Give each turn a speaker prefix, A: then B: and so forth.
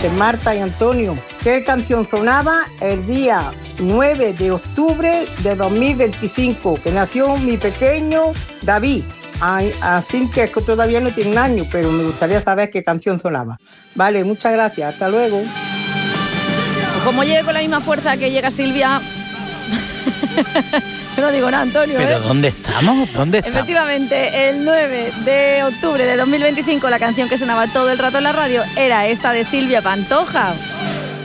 A: noches, Marta y Antonio. ¿Qué canción sonaba el día 9 de octubre de 2025? Que nació mi pequeño David. Así que es que todavía no tiene un año, pero me gustaría saber qué canción sonaba. Vale, muchas gracias. Hasta luego.
B: Como llegue con la misma fuerza que llega Silvia... No digo nada, Antonio.
C: ¿Pero dónde estamos? ¿Dónde estamos?
B: Efectivamente, el 9 de octubre de 2025 la canción que sonaba todo el rato en la radio era esta de Silvia Pantoja.